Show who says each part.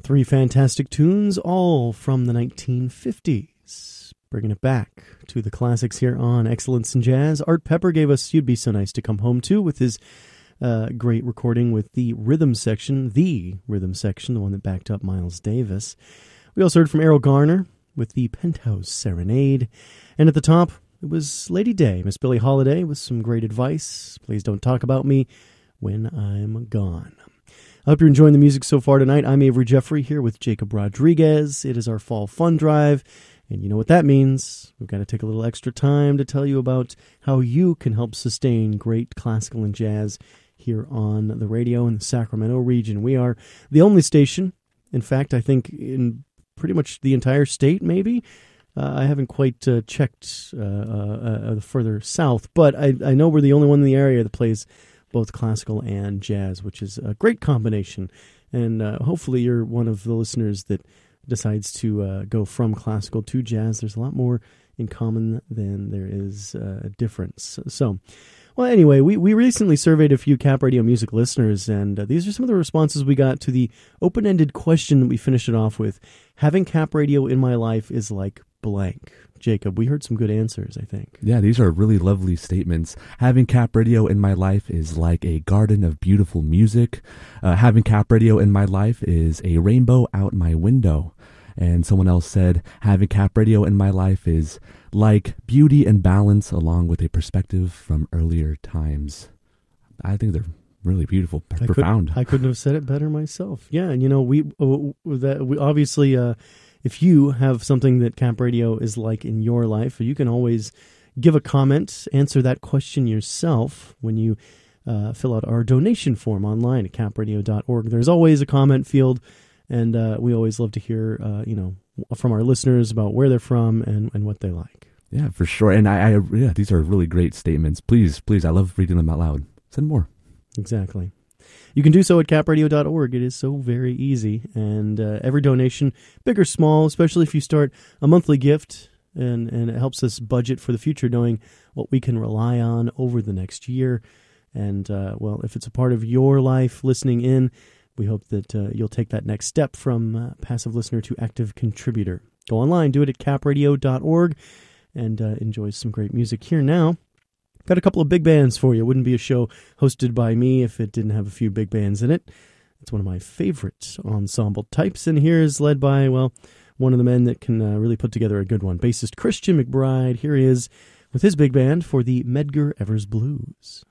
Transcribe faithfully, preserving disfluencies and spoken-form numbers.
Speaker 1: Three fantastic tunes, all from the nineteen fifties. Bringing it back to the classics here on Excellence in Jazz. Art Pepper gave us You'd Be So Nice to Come Home To with his uh, great recording with the rhythm section, the rhythm section, the one that backed up Miles Davis. We also heard from Errol Garner with the Penthouse Serenade. And at the top, it was Lady Day, Miss Billie Holiday, with some great advice. Please don't talk about me when I'm gone. I hope you're enjoying the music so far tonight. I'm Avery Jeffrey here with Jacob Rodriguez. It is our fall fun drive, and you know what that means. We've got to take a little extra time to tell you about how you can help sustain great classical and jazz here on the radio in the Sacramento region. We are the only station, in fact, I think in pretty much the entire state, maybe. Uh, I haven't quite uh, checked uh, uh, uh, further south, but I, I know we're the only one in the area that plays both classical and jazz, which is a great combination. And uh, hopefully you're one of the listeners that decides to uh, go from classical to jazz. There's a lot more in common than there is uh, a difference. So, well, anyway, we, we recently surveyed a few Cap Radio Music listeners, and uh, these are some of the responses we got to the open-ended question that we finished it off with. Having Cap Radio in my life is like blank. Jacob, we heard some good answers, I think.
Speaker 2: Yeah, these are really lovely statements. Having Cap Radio in my life is like a garden of beautiful music. Uh, having Cap Radio in my life is a rainbow out my window. And someone else said, having Cap Radio in my life is like beauty and balance along with a perspective from earlier times. I think they're really beautiful,
Speaker 1: I
Speaker 2: profound.
Speaker 1: Could, I couldn't have said it better myself. Yeah, and you know, we, uh, that we obviously... Uh, If you have something that Cap Radio is like in your life, you can always give a comment, answer that question yourself when you uh, fill out our donation form online at cap radio dot org. There's always a comment field, and uh, we always love to hear uh, you know, from our listeners about where they're from and, and what they like.
Speaker 2: Yeah, for sure. And I, I, yeah, these are really great statements. Please, please, I love reading them out loud. Send more.
Speaker 1: Exactly. You can do so at cap radio dot org. It is so very easy. And uh, every donation, big or small, especially if you start a monthly gift, and, and it helps us budget for the future, knowing what we can rely on over the next year. And, uh, well, if it's a part of your life listening in, we hope that uh, you'll take that next step from uh, passive listener to active contributor. Go online, do it at cap radio dot org, and uh, enjoy some great music here now. Got a couple of big bands for you. Wouldn't be a show hosted by me if it didn't have a few big bands in it. It's one of my favorite ensemble types, and here is led by, well, one of the men that can uh, really put together a good one, bassist Christian McBride. Here he is with his big band for the Medgar Evers Blues.